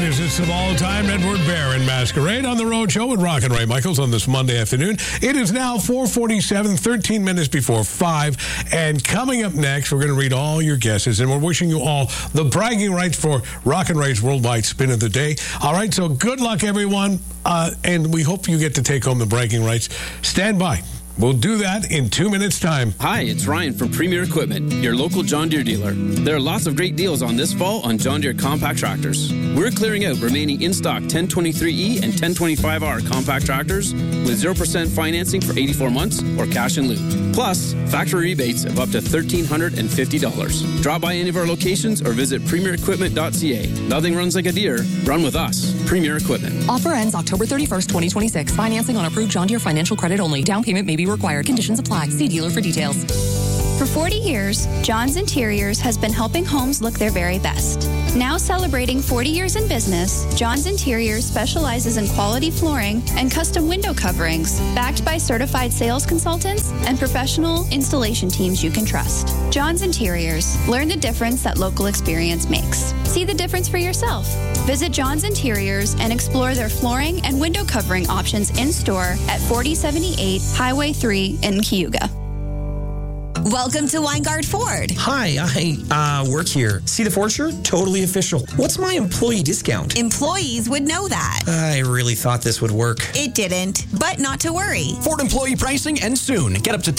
is It's of All Time, Edward Bear and Masquerade on the Road Show with Rock and Ray Michaels on this Monday afternoon. It is now 4:47, 13 minutes before 5. And coming up next, we're going to read all your guesses. And we're wishing you all the bragging rights for Rock and Ray's Worldwide Spin of the Day. All right, so good luck, everyone. And we hope you get to take home the bragging rights. Stand by. We'll do that in 2 minutes' time. Hi, it's Ryan from Premier Equipment, your local John Deere dealer. There are lots of great deals on this fall on John Deere compact tractors. We're clearing out remaining in-stock 1023E and 1025R compact tractors with 0% financing for 84 months or cash in lieu. Plus, factory rebates of up to $1,350. Drop by any of our locations or visit premierequipment.ca. Nothing runs like a Deere. Run with us. Premier Equipment. Offer ends October 31st, 2026. Financing on approved John Deere financial credit only. Down payment may be required. Conditions apply. See dealer for details. For 40 years, John's Interiors has been helping homes look their very best. Now celebrating 40 years in business, John's Interiors specializes in quality flooring and custom window coverings, backed by certified sales consultants and professional installation teams you can trust. John's Interiors. Learn the difference that local experience makes. See the difference for yourself. Visit John's Interiors and explore their flooring and window covering options in-store at 4078 Highway 3 in Cayuga. Welcome to Weingart Ford. Hi, I work here. See the Ford shirt? Totally official. What's my employee discount? Employees would know that. I really thought this would work. It didn't, but not to worry. Ford employee pricing ends soon. Get up to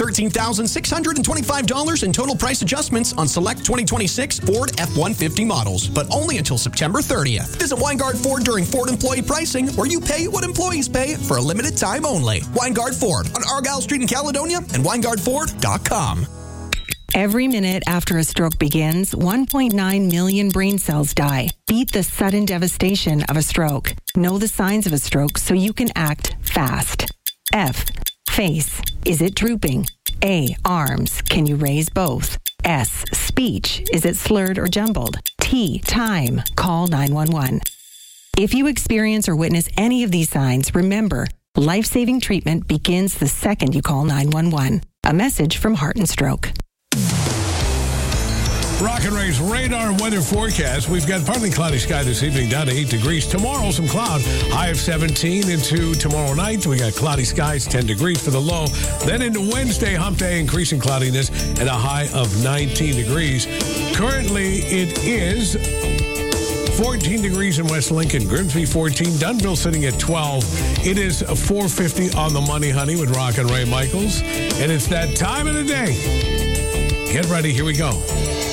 $13,625 in total price adjustments on select 2026 Ford F-150 models, but only until September 30th. Visit Weingart Ford during Ford employee pricing, where you pay what employees pay for a limited time only. Weingart Ford on Argyle Street in Caledonia and WeingardFord.com. Every minute after a stroke begins, 1.9 million brain cells die. Beat the sudden devastation of a stroke. Know the signs of a stroke so you can act fast. F, face. Is it drooping? A, arms. Can you raise both? S, speech. Is it slurred or jumbled? T, time. Call 911. If you experience or witness any of these signs, remember, life-saving treatment begins the second you call 911. A message from Heart and Stroke. Rock and Ray's radar weather forecast. We've got partly cloudy sky this evening, down to 8 degrees. Tomorrow, some cloud, high of 17. Into tomorrow night, we got cloudy skies, 10 degrees for the low. Then into Wednesday, hump day, increasing cloudiness, and a high of 19 degrees. Currently, it is 14 degrees in West Lincoln, Grimsby 14, Dunnville sitting at 12. It is 4:50 on the money, honey, with Rock and Ray Michaels. And it's that time of the day. Get ready, here we go.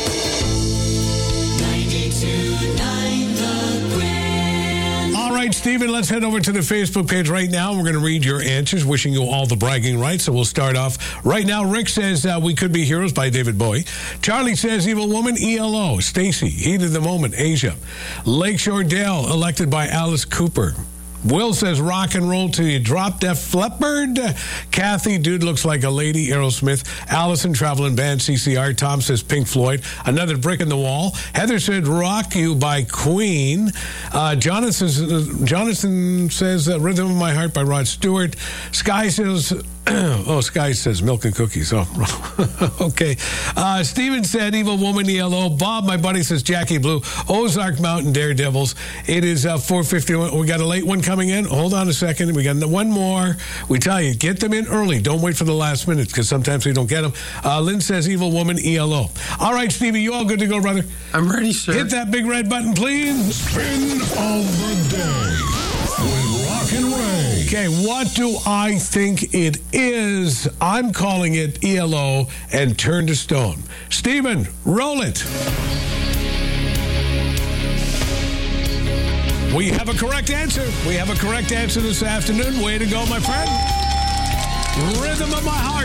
All right, Stephen, let's head over to the Facebook page right now. We're going to read your answers, wishing you all the bragging rights. So we'll start off right now. Rick says We Could Be Heroes by David Bowie. Charlie says Evil Woman, ELO. Stacy, Heat of the Moment, Asia. Lakeshore Dale, elected by Alice Cooper. Will says Rock and Roll Till You Drop Dead Leppard. Kathy, Dude Looks Like a Lady, Aerosmith. Allison, Traveling Band, CCR. Tom says Pink Floyd. Another Brick in the Wall. Heather said Rock You by Queen. Jonathan says Rhythm of My Heart by Rod Stewart. Sky says Sky says Milk and Cookies. Oh, okay. Steven said Evil Woman, ELO. Bob, my buddy, says Jackie Blue. Ozark Mountain, Daredevils. It is 4:51. We got a late one coming in. Hold on a second. We got one more. We tell you, get them in early. Don't wait for the last minute, because sometimes we don't get them. Lynn says Evil Woman, ELO. All right, Stevie, you all good to go, brother? I'm ready, sir. Hit that big red button, please. Spin of the day with Rock and Ray. Okay, what do I think it is? I'm calling it ELO and Turn to Stone. Stephen, roll it. We have a correct answer. We have a correct answer this afternoon. Way to go, my friend. Rhythm of My Heart.